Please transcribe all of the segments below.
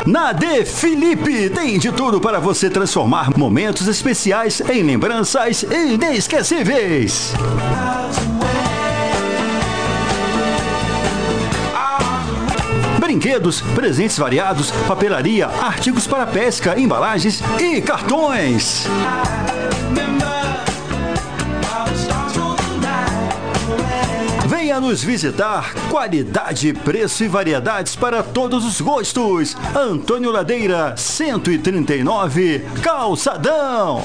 Na De Felipe tem de tudo para você transformar momentos especiais em lembranças inesquecíveis. Brinquedos, presentes variados, papelaria, artigos para pesca, embalagens e cartões. Venha nos visitar. Qualidade, preço e variedades para todos os gostos. Antônio Ladeira, 139, Calçadão.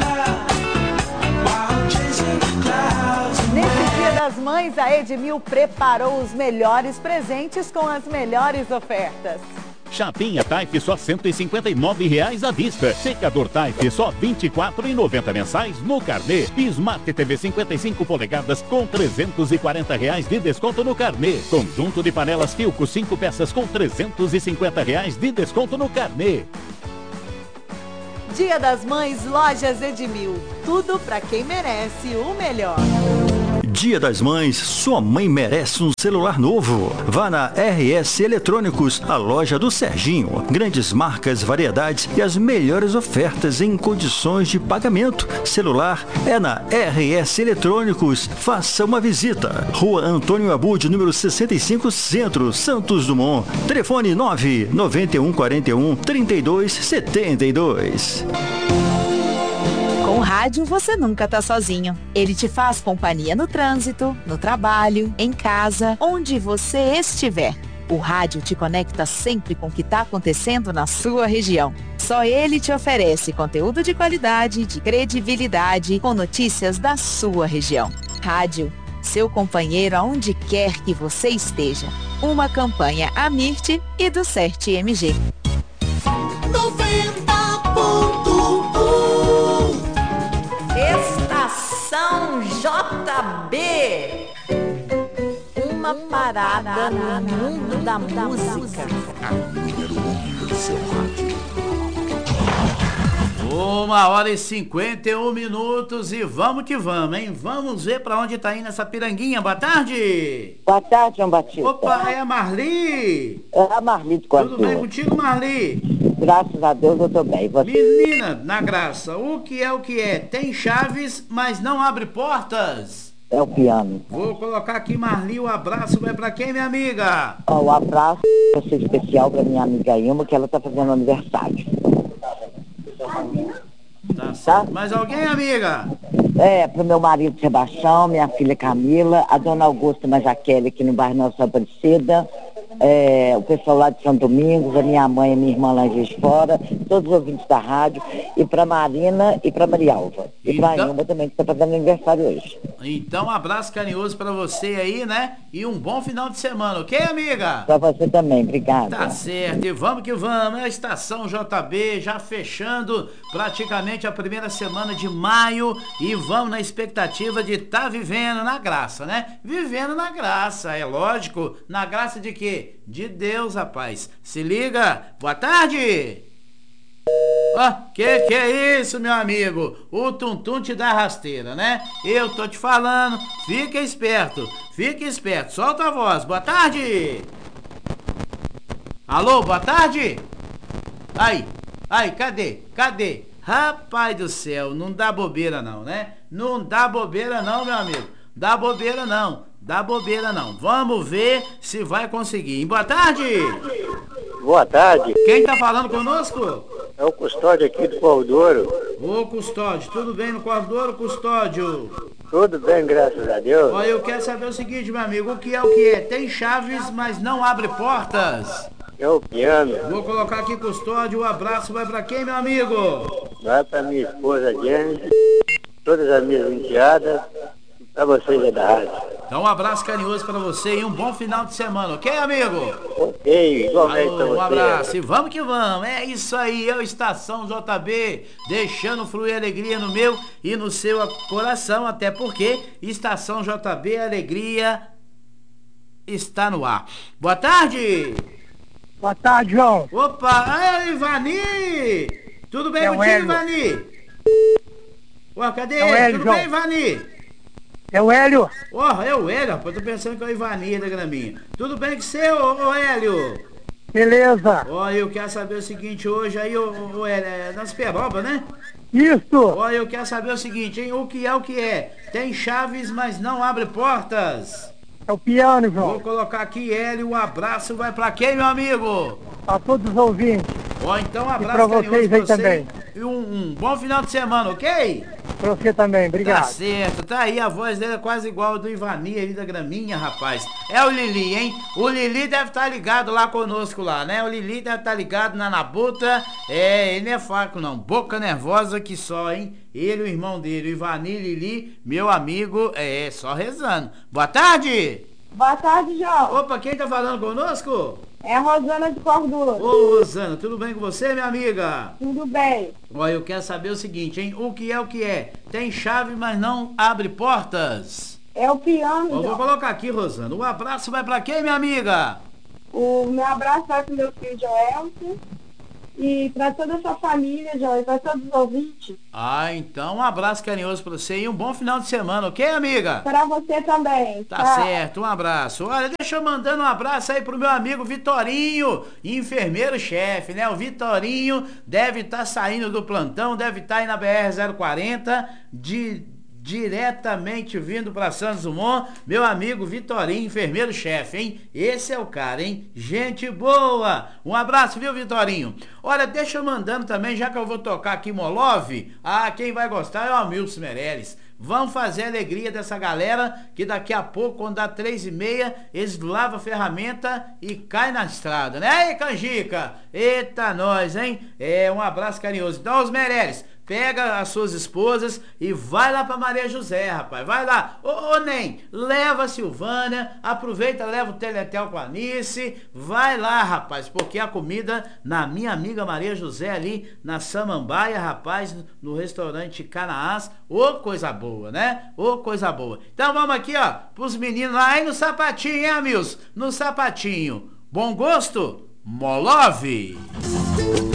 Nesse Dia das Mães, a Edmil preparou os melhores presentes com as melhores ofertas. Chapinha Taif só R$ 159 à vista. Secador Taif só R$ 24,90 mensais no carnê. Smart TV 55 polegadas com R$ 340 de desconto no carnê. Conjunto de panelas Filco 5 peças com R$ 350 de desconto no carnê. Dia das Mães, Lojas Edmil. Tudo para quem merece o melhor. Dia das Mães, sua mãe merece um celular novo. Vá na RS Eletrônicos, a loja do Serginho. Grandes marcas, variedades e as melhores ofertas em condições de pagamento. Celular é na RS Eletrônicos. Faça uma visita. Rua Antônio Abud, número 65, Centro, Santos Dumont. Telefone 99141-3272. Com o rádio você nunca tá sozinho. Ele te faz companhia no trânsito, no trabalho, em casa, onde você estiver. O rádio te conecta sempre com o que está acontecendo na sua região. Só ele te oferece conteúdo de qualidade, de credibilidade, com notícias da sua região. Rádio, seu companheiro aonde quer que você esteja. Uma campanha Amirte e do CERT-MG. 90.1 Estação JB. Uma parada no mundo da música. A número 1 do seu rádio. 1h51 e vamos que vamos, hein? Vamos ver pra onde tá indo essa piranguinha. Boa tarde! Boa tarde, João Batista. Opa, é a Marli? É a Marli de Costa. Tudo bem contigo, Marli? Graças a Deus eu tô bem. Você? Menina, na graça, o que é o que é? Tem chaves, mas não abre portas. É o piano. Vou colocar aqui, Marli, o abraço vai pra quem, minha amiga? Ó, o abraço vai ser especial pra minha amiga Ilma, que ela tá fazendo aniversário. Tá? Mais alguém, amiga? É, pro meu marido Sebastião, minha filha Camila, a dona Augusta Majaquele aqui no bairro Nossa Aparecida, o pessoal lá de São Domingos, a minha mãe e minha irmã lá em Juiz de Fora, todos os ouvintes da rádio, e pra Marina e pra Marialva. E pra Ilma também, que tá fazendo aniversário hoje. Então, um abraço carinhoso pra você aí, né? E um bom final de semana, ok, amiga? Pra você também, obrigada. Tá certo, e vamos que vamos, é a Estação JB já fechando praticamente a primeira semana de maio e vamos na expectativa de tá vivendo na graça, né? Vivendo na graça, é lógico, na graça de quê? De Deus, rapaz. Se liga, boa tarde! Ó, que é isso, meu amigo? O tum-tum te dá rasteira, né? Eu tô te falando, fica esperto, solta a voz, boa tarde! Alô, boa tarde? Aí, cadê? Rapaz do céu, não dá bobeira não, né? Não dá bobeira não, meu amigo, dá bobeira não. Vamos ver se vai conseguir. Boa tarde! Boa tarde. Quem tá falando conosco? É o Custódio aqui do Cordouro. Ô, Custódio, tudo bem no Cordouro, Custódio? Tudo bem, graças a Deus. Olha, eu quero saber o seguinte, meu amigo, o que é o que é? Tem chaves, mas não abre portas? É o piano. Vou colocar aqui, Custódio, o abraço vai pra quem, meu amigo? Vai pra minha esposa Jenny, todas as minhas enteadas, pra vocês aí da rádio. Então um abraço carinhoso pra você e um bom final de semana, ok, amigo? Ok, igualmente pra você. Um abraço e vamos que vamos, é isso aí, é o Estação JB, deixando fluir alegria no meu e no seu coração, até porque Estação JB, alegria está no ar. Boa tarde! Boa tarde, João. Opa, é Ivani! Tudo bem contigo, Ivani? Ué, cadê ele? Hélio, Tudo bem, Ivani? É o Hélio. É o Hélio, rapaz. Tô pensando que é o Ivani da Graminha. Tudo bem com você, ô Hélio? Beleza. Olha, eu quero saber o seguinte hoje aí, nas Peroba, né? Isso. Olha, eu quero saber o seguinte, hein? O que é? Tem chaves, mas não abre portas. É o piano, Vou João. colocar aqui, Hélio, um abraço vai pra quem, meu amigo? A todos os ouvintes. Ó, então um E abraço pra carinhoso vocês pra aí você também. e um bom final de semana, ok? Pra você também, Tá obrigado. certo, tá aí, a voz dele é quase igual a do Ivani ali da Graminha, rapaz. É o Lili, hein? O Lili deve estar ligado lá conosco lá, né? O Lili deve estar ligado na Nabuta. Ele não é fraco não, boca nervosa que só, hein? Ele, o irmão dele, o Ivani, Lili, meu amigo, só rezando. Boa tarde! Boa tarde, João. Opa, quem tá falando conosco? É a Rosana de Cordura. Ô, Rosana, tudo bem com você, minha amiga? Tudo bem. Olha, eu quero saber o seguinte, hein? O que é? Tem chave, mas não abre portas. É o piano, Eu vou João. colocar aqui, Rosana. Um abraço vai pra quem, minha amiga? O meu abraço vai pro meu filho Joelson. E pra toda a sua família, João. E pra todos os ouvintes. Ah, então um abraço carinhoso pra você e um bom final de semana, ok, amiga? Pra você também. Tá certo, um abraço. Olha, deixa eu mandando um abraço aí pro meu amigo Vitorinho, enfermeiro-chefe, né? O Vitorinho deve estar saindo do plantão, deve estar aí na BR-040, diretamente vindo para Santos Dumont, meu amigo Vitorinho, enfermeiro-chefe, hein? Esse é o cara, hein? Gente boa! Um abraço, viu, Vitorinho? Olha, deixa eu mandando também, já que eu vou tocar aqui Molov, quem vai gostar é o Hamilton Meirelles. Vamos fazer a alegria dessa galera, que daqui a pouco, quando dá 3h30, eles lavam a ferramenta e cai na estrada, né? Aí, Canjica! Eita, nós, hein? Um abraço carinhoso. Então, os Meirelles, pega as suas esposas e vai lá pra Maria José, rapaz. Vai lá. Ô, Nem, leva a Silvânia, aproveita, leva o Teletel com a Anice. Vai lá, rapaz, porque a comida na minha amiga Maria José ali na Samambaia, rapaz, no restaurante Canaás. Ô, coisa boa, né? Ô, coisa boa. Então vamos aqui, ó, pros meninos lá aí no sapatinho, hein, Amils? No sapatinho. Bom gosto? Molove!